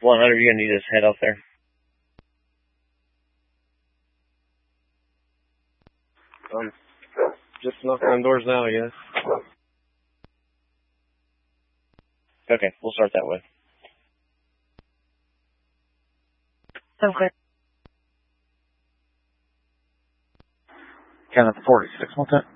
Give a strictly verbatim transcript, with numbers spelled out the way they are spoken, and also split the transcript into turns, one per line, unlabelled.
one hundred, you're going to need us head out there.
Um, just knocking on doors now, I guess.
Okay, we'll start that way.
Okay.
Kenneth forty-six, what's that?